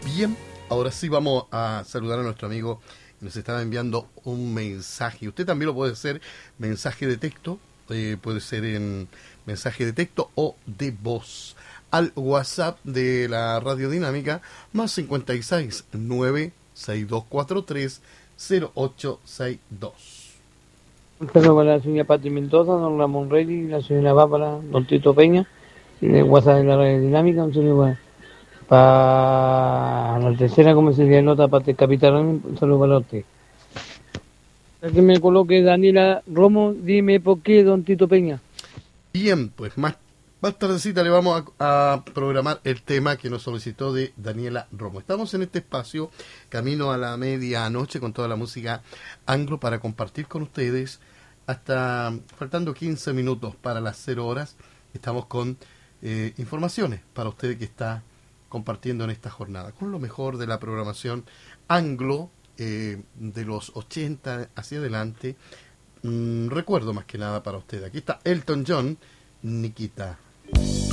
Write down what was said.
Bien, ahora sí vamos a saludar a nuestro amigo que nos estaba enviando un mensaje. Usted también lo puede hacer mensaje de texto, puede ser en mensaje de texto o de voz al WhatsApp de la Radio Dinámica más 56 9 6243 0862. Un saludo para la señora Pati Mendoza, don Ramón Reyes, la señora Bárbara, don Tito Peña, y de WhatsApp de la Radio Dinámica. Un saludo para la tercera comisaría de nota para el capitán. Un saludo para usted. Para que me coloque Daniela Romo, dime por qué don Tito Peña. Bien, pues más tardecita le vamos a programar el tema que nos solicitó de Daniela Romo. Estamos en este espacio, camino a la medianoche, con toda la música anglo para compartir con ustedes. Hasta faltando 15 minutos para las 0 horas, estamos con informaciones para usted que está compartiendo en esta jornada, con lo mejor de la programación anglo de los 80 hacia adelante. Recuerdo más que nada para usted. Aquí está Elton John, Nikita.